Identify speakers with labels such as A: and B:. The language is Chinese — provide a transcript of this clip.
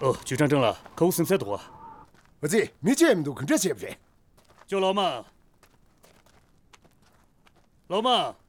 A: 局长正了，口声才多。
B: 我这没见没都跟这些不对。
A: 叫老马，老马。